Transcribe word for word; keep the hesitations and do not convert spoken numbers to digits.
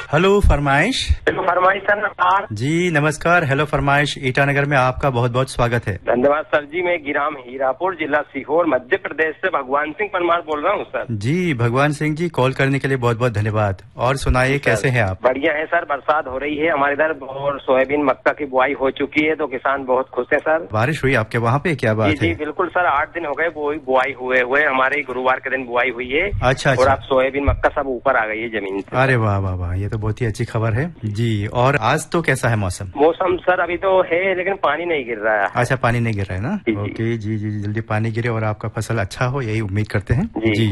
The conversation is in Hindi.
हेलो फरमाइश। हेलो फरमाइश सर, नमस्कार जी। नमस्कार। हेलो फरमाइश ईटानगर में आपका बहुत बहुत स्वागत है। धन्यवाद सर जी। मैं गिराम हीरापुर, जिला सीहोर, मध्य प्रदेश से भगवान सिंह परमार बोल रहा हूँ सर। जी भगवान सिंह जी, कॉल करने के लिए बहुत बहुत धन्यवाद। और सुनाइए, कैसे हैं आप? बढ़िया है सर, बरसात हो रही है हमारे इधर और सोयाबीन मक्का की बुआई हो चुकी है, तो किसान बहुत खुश है सर। बारिश हुई आपके वहाँ पे? क्या बात जी, है। जी बिल्कुल सर, आठ दिन हो गए बुआई हुए हुए हमारे, गुरुवार के दिन बुआई हुई है। अच्छा और अच्छा। अब सोयाबीन मक्का सब ऊपर आ गई है जमीन से। अरे वाह वाह वाह, ये तो बहुत ही अच्छी खबर है जी। और आज तो कैसा है मौसम? मौसम सर अभी तो है, लेकिन पानी नहीं गिर रहा है। अच्छा, पानी नहीं गिर रहा है ना। जी, ओके जी जी जी, जल्दी पानी गिरे और आपका फसल अच्छा हो, यही उम्मीद करते हैं जी।